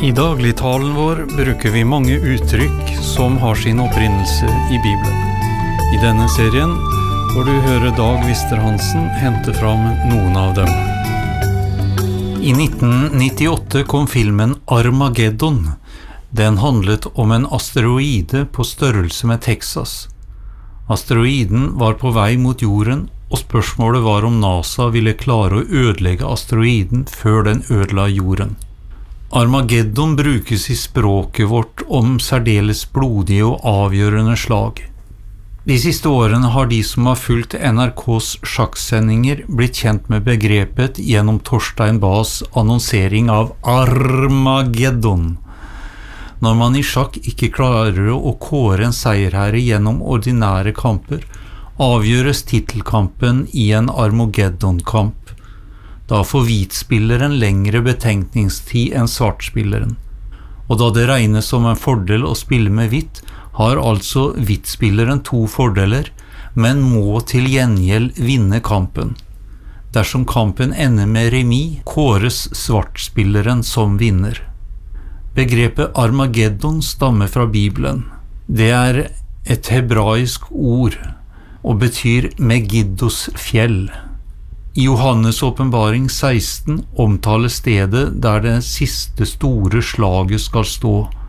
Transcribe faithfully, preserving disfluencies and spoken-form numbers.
I dagligtalen vår bruker vi mange uttrykk som har sin opprinnelse i Bibelen. I denne serien får du høre Dag Wister-Hansen hente fram noen av dem. I nitten nittiåtte kom filmen Armageddon. Den handlet om en asteroide på størrelse med Texas. Asteroiden var på vei mot jorden, og spørsmålet var om NASA ville klare å ødelegge asteroiden før den ødela jorden. Armageddon brukes i språket vårt om særdeles blodige og avgjørende slag. De siste årene har de som har fulgt N R K's sjakksendinger blitt kjent med begrepet gjennom Torstein Bahs annonsering av Armageddon. Når man i sjakk ikke klarer å kåre en seierherre gjennom ordinære kamper, avgjøres titelkampen i en Armageddon-kamp. Da får hvitspilleren lengre betenkningstid enn svartspilleren. Og da det regnes som en fordel å spille med hvitt, har altså hvitspilleren to fordeler, men må til gjengjeld vinne kampen. Dersom kampen ender med remis, kåres svartspilleren som vinner. Begrepet Armageddon stammer fra Bibelen. Det er et hebraisk ord, og betyr Megiddos fjell. I Johannes åpenbaring seksten omtales stedet der det siste store slaget skal stå,